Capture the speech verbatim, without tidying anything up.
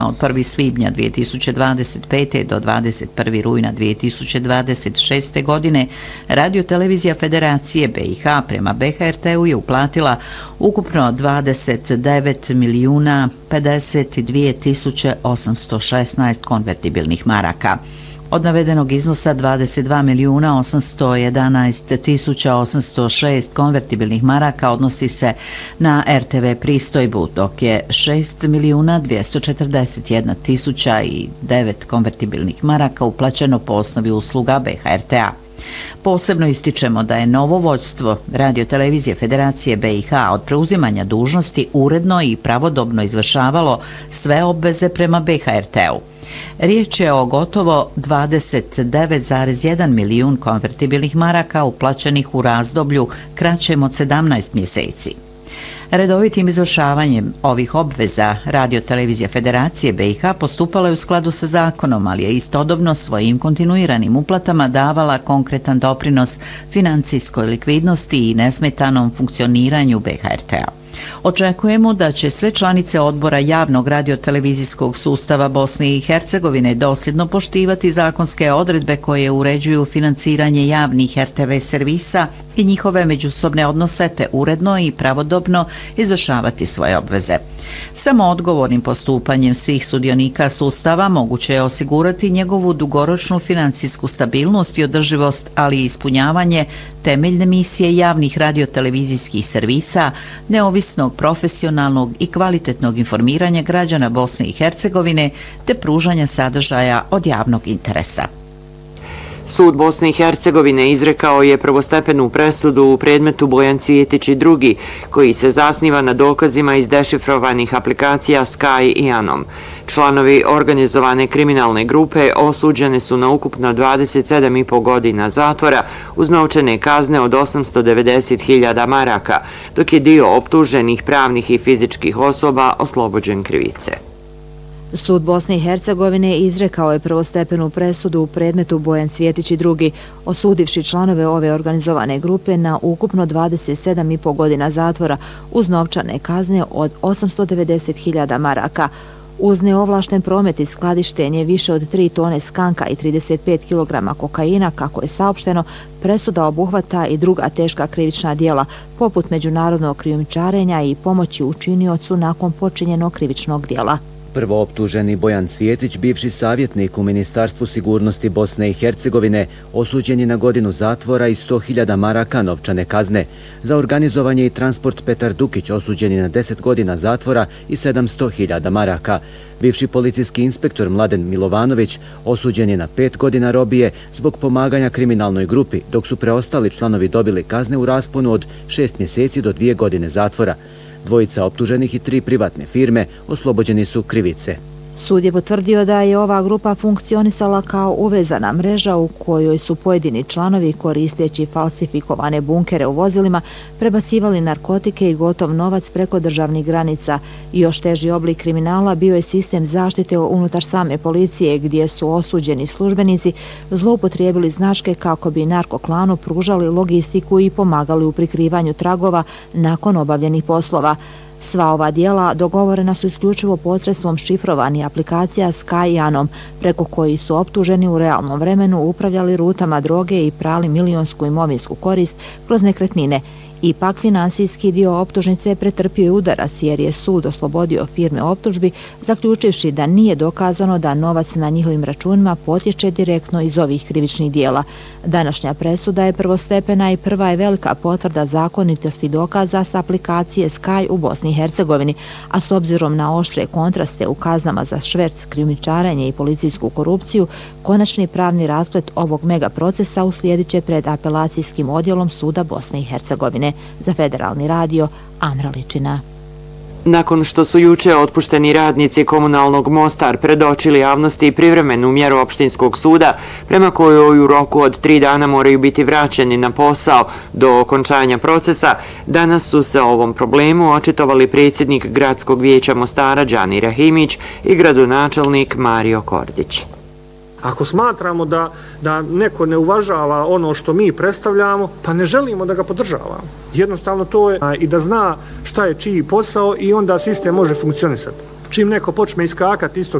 Od prvog svibnja dvije tisuće dvadeset pete. do dvadeset prvog rujna dvije tisuće dvadeset šeste. godine Radio-televizija Federacije B i H prema B H R T-u je uplatila ukupno dvadeset devet milijuna pedeset dvije tisuće osamsto šesnaest konvertibilnih maraka. Od navedenog iznosa dvadeset dva milijuna osamsto jedanaest tisuća osamsto šest konvertibilnih maraka odnosi se na R T V pristojbu, dok je šest milijuna dvjesto četrdeset jedna tisuća devet konvertibilnih maraka uplaćeno po osnovi usluga B H R T-a. Posebno ističemo da je novo vođstvo Radio-televizije Federacije B i H od preuzimanja dužnosti uredno i pravodobno izvršavalo sve obveze prema B H R T-u. Riječ je o gotovo dvadeset devet zarez jedan milijun konvertibilnih maraka uplaćenih u razdoblju kraćem od sedamnaest mjeseci. Redovitim izvršavanjem ovih obveza Radio-televizija Federacije B i H postupala je u skladu sa zakonom, ali je istodobno svojim kontinuiranim uplatama davala konkretan doprinos financijskoj likvidnosti i nesmetanom funkcioniranju B H R T-a. Očekujemo da će sve članice odbora javnog radiotelevizijskog sustava Bosne i Hercegovine dosljedno poštivati zakonske odredbe koje uređuju financiranje javnih R T V servisa i njihove međusobne odnose te uredno i pravodobno izvršavati svoje obveze. Samo odgovornim postupanjem svih sudionika sustava moguće je osigurati njegovu dugoročnu financijsku stabilnost i održivost, ali i ispunjavanje temeljne misije javnih radiotelevizijskih servisa, neovisnog, profesionalnog i kvalitetnog informiranja građana Bosne i Hercegovine te pružanja sadržaja od javnog interesa. Sud Bosne i Hercegovine izrekao je prvostepenu presudu u predmetu Bojan Cvjetić i drugi, koji se zasniva na dokazima iz dešifrovanih aplikacija Sky i Anom. Članovi organizovane kriminalne grupe osuđene su na ukupno dvadeset sedam i po godina zatvora uz novčane kazne od osamsto devedeset hiljada maraka, dok je dio optuženih pravnih i fizičkih osoba oslobođen krivice. Sud Bosne i Hercegovine izrekao je prvostepenu presudu u predmetu Bojan Cvjetić i drugi, osudivši članove ove organizovane grupe na ukupno dvadeset sedam i po godina zatvora uz novčane kazne od osamsto devedeset hiljada maraka. Uz neovlašten promet i skladištenje više od tri tone skanka i trideset pet kilograma kokaina, kako je saopšteno, presuda obuhvata i druga teška krivična djela, poput međunarodnog krijumčarenja i pomoći učiniocu nakon počinjenog krivičnog djela. Prvooptuženi Bojan Cvjetić, bivši savjetnik u Ministarstvu sigurnosti Bosne i Hercegovine, osuđen je na godinu zatvora i sto hiljada maraka novčane kazne. Za organizovanje i transport Petar Dukić osuđen je na deset godina zatvora i sedamsto hiljada maraka. Bivši policijski inspektor Mladen Milovanović osuđen je na pet godina robije zbog pomaganja kriminalnoj grupi, dok su preostali članovi dobili kazne u rasponu od šest mjeseci do dvije godine zatvora. Dvojica optuženih i tri privatne firme oslobođeni su krivice. Sud je potvrdio da je ova grupa funkcionisala kao uvezana mreža u kojoj su pojedini članovi, koristeći falsifikovane bunkere u vozilima, prebacivali narkotike i gotov novac preko državnih granica. Još teži oblik kriminala bio je sistem zaštite unutar same policije, gdje su osuđeni službenici zloupotrijebili značke kako bi narkoklanu pružali logistiku i pomagali u prikrivanju tragova nakon obavljenih poslova. Sva ova dijela dogovorena su isključivo posredstvom šifrovanih aplikacija Sky i Anom, preko koji su optuženi u realnom vremenu upravljali rutama droge i prali milionsku imovinsku korist kroz nekretnine. Ipak finansijski dio optužnice pretrpio je udarac jer je sud oslobodio firme optužbi, zaključivši da nije dokazano da novac na njihovim računima potječe direktno iz ovih krivičnih dijela. Današnja presuda je prvostepena i prva je velika potvrda zakonitosti dokaza s aplikacije Sky u Bosni i Hercegovini, a s obzirom na oštre kontraste u kaznama za šverc, krijumčarenje i policijsku korupciju, konačni pravni rasplet ovog mega procesa uslijedit će pred apelacijskim odjelom suda Bosne i Hercegovine. Za Federalni radio, Amra Ličina. Nakon što su juče otpušteni radnici komunalnog Mostar predočili javnosti privremenu mjeru opštinskog suda, prema kojoj u roku od tri dana moraju biti vraćeni na posao do okončanja procesa, danas su se o ovom problemu očitovali predsjednik Gradskog vijeća Mostara Đani Rahimić i gradonačelnik Mario Kordić. Ako smatramo da, da neko ne uvažava ono što mi predstavljamo, pa ne želimo da ga podržavamo. Jednostavno to je i da zna šta je čiji posao i onda sistem može funkcionisati. čim neko počne iskakati iz tog